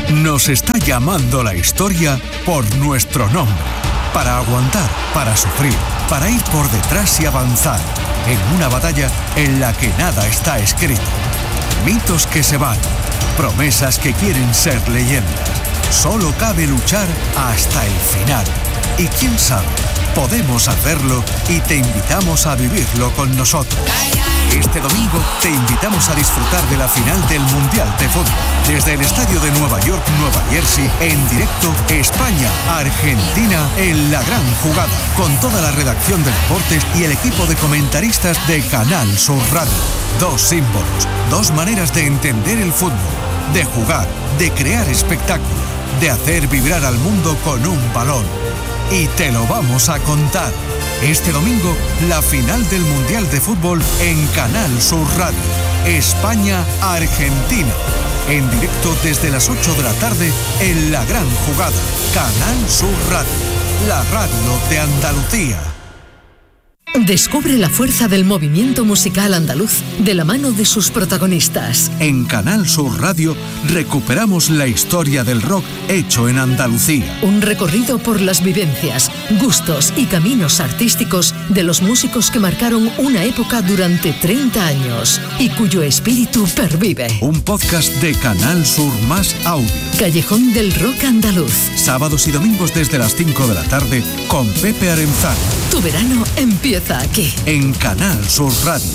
Nos está llamando la historia por nuestro nombre. Para aguantar, para sufrir, para ir por detrás y avanzar. En una batalla en la que nada está escrito. Mitos que se van. Promesas que quieren ser leyendas. Solo cabe luchar hasta el final. Y quién sabe, podemos hacerlo y te invitamos a vivirlo con nosotros. Este domingo te invitamos a disfrutar de la final del Mundial de Fútbol. Desde el estadio de Nueva York, Nueva Jersey, en directo, España-Argentina en la gran jugada. Con toda la redacción de deportes y el equipo de comentaristas de Canal Sur Radio. Dos símbolos, dos maneras de entender el fútbol, de jugar, de crear espectáculo, de hacer vibrar al mundo con un balón. Y te lo vamos a contar. Este domingo, la final del Mundial de Fútbol en Canal Sur Radio. España-Argentina. En directo desde las 8 de la tarde en la gran jugada. Canal Sur Radio. La radio de Andalucía. Descubre la fuerza del movimiento musical andaluz de la mano de sus protagonistas. En Canal Sur Radio recuperamos la historia del rock hecho en Andalucía. Un recorrido por las vivencias, gustos y caminos artísticos de los músicos que marcaron una época durante 30 años y cuyo espíritu pervive. Un podcast de Canal Sur Más Audio. Callejón del Rock Andaluz. Sábados y domingos desde las 5 de la tarde con Pepe Arenzano. Tu verano empieza aquí. En Canal Sur Radio.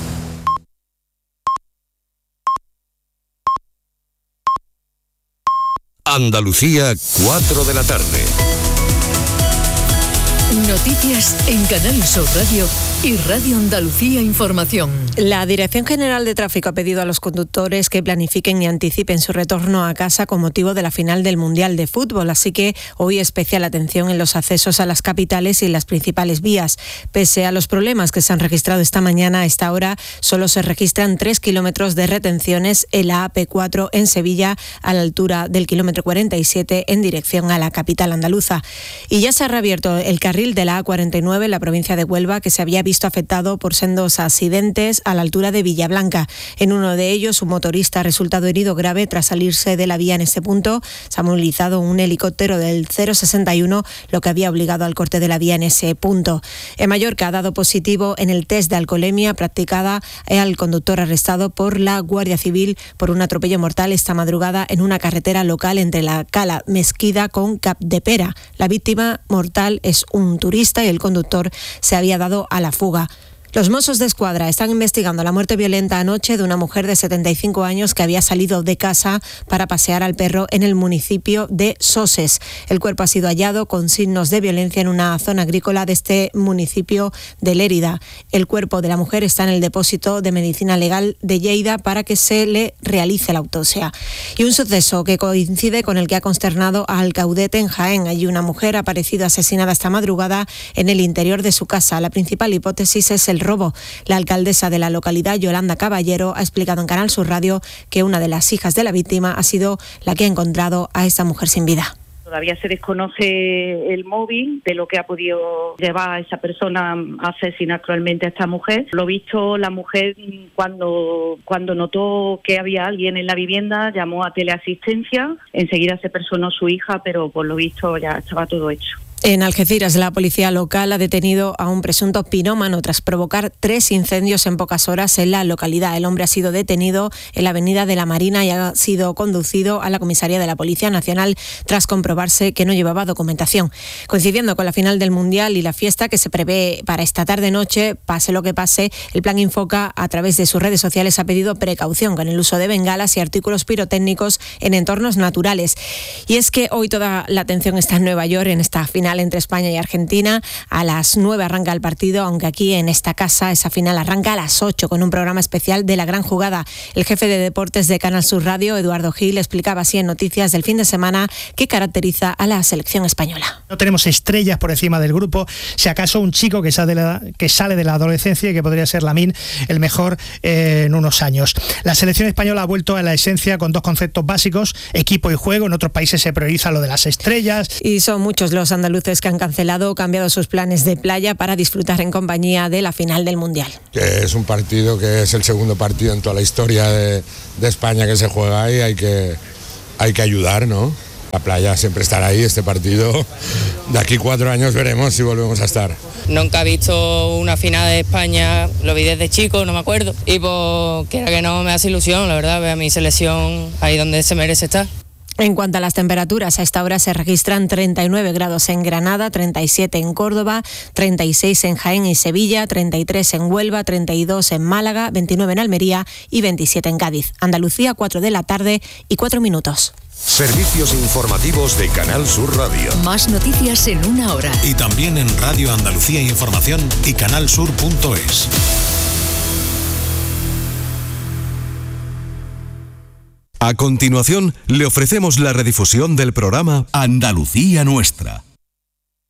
Andalucía, 4 de la tarde. Noticias en Canal Sur Radio y Radio Andalucía Información. La Dirección General de Tráfico ha pedido a los conductores que planifiquen y anticipen su retorno a casa con motivo de la final del Mundial de Fútbol, así que hoy especial atención en los accesos a las capitales y las principales vías. Pese a los problemas que se han registrado esta mañana, a esta hora solo se registran 3 kilómetros de retenciones en la AP4 en Sevilla, a la altura del kilómetro 47 en dirección a la capital andaluza. Y ya se ha reabierto el carril de la A49 en la provincia de Huelva, que se había visto afectado por sendos accidentes a la altura de Villablanca. En uno de ellos, un motorista ha resultado herido grave tras salirse de la vía en ese punto. Se ha movilizado un helicóptero del 061, lo que había obligado al corte de la vía en ese punto. En Mallorca ha dado positivo en el test de alcoholemia practicada al conductor arrestado por la Guardia Civil por un atropello mortal esta madrugada en una carretera local entre la Cala Mesquida con Capdepera. La víctima mortal es un turista y el conductor se había dado a la fuga. Los Mossos de Escuadra están investigando la muerte violenta anoche de una mujer de 75 años que había salido de casa para pasear al perro en el municipio de Soses. El cuerpo ha sido hallado con signos de violencia en una zona agrícola de este municipio de Lérida. El cuerpo de la mujer está en el depósito de medicina legal de Lleida para que se le realice la autopsia. Y un suceso que coincide con el que ha consternado a Alcaudete en Jaén. Allí una mujer ha aparecido asesinada esta madrugada en el interior de su casa. La principal hipótesis es el robo. La alcaldesa de la localidad, Yolanda Caballero, ha explicado en Canal Sur Radio que una de las hijas de la víctima ha sido la que ha encontrado a esta mujer sin vida. Todavía se desconoce el móvil de lo que ha podido llevar a esa persona a asesinar cruelmente a esta mujer. Lo visto, la mujer cuando notó que había alguien en la vivienda llamó a teleasistencia, enseguida se personó su hija, pero por lo visto ya estaba todo hecho. En Algeciras, la policía local ha detenido a un presunto pirómano tras provocar 3 incendios en pocas horas en la localidad. El hombre ha sido detenido en la avenida de la Marina y ha sido conducido a la comisaría de la Policía Nacional tras comprobarse que no llevaba documentación. Coincidiendo con la final del Mundial y la fiesta que se prevé para esta tarde-noche, pase lo que pase, el Plan Infoca, a través de sus redes sociales, ha pedido precaución con el uso de bengalas y artículos pirotécnicos en entornos naturales. Y es que hoy toda la atención está en Nueva York, en esta final entre España y Argentina. A las 9 arranca el partido, aunque aquí en esta casa esa final arranca a las 8 con un programa especial de la gran jugada. El jefe de deportes de Canal Sur Radio, Eduardo Gil, explicaba así en Noticias del fin de semana qué caracteriza a la selección española. No tenemos estrellas por encima del grupo, si acaso un chico que sale de la adolescencia y que podría ser Lamine el mejor en unos años. La selección española ha vuelto a la esencia con 2 conceptos básicos: equipo y juego. En otros países se prioriza lo de las estrellas. Y son muchos los andaluces que han cancelado o cambiado sus planes de playa para disfrutar en compañía de la final del Mundial. Que es un partido que es el segundo partido en toda la historia de España que se juega ahí. Hay que hay que ayudar, ¿no? La playa siempre estará ahí, este partido. De aquí 4 años veremos si volvemos a estar. Nunca he visto una final de España, lo vi desde chico, no me acuerdo. Y pues, quiera que no, me hace ilusión, la verdad, ver a mi selección ahí donde se merece estar. En cuanto a las temperaturas, a esta hora se registran 39 grados en Granada, 37 en Córdoba, 36 en Jaén y Sevilla, 33 en Huelva, 32 en Málaga, 29 en Almería y 27 en Cádiz. Andalucía, 4 de la tarde y 4 minutos. Servicios informativos de Canal Sur Radio. Más noticias en una hora. Y también en Radio Andalucía Información y canalsur.es. A continuación, le ofrecemos la redifusión del programa Andalucía Nuestra,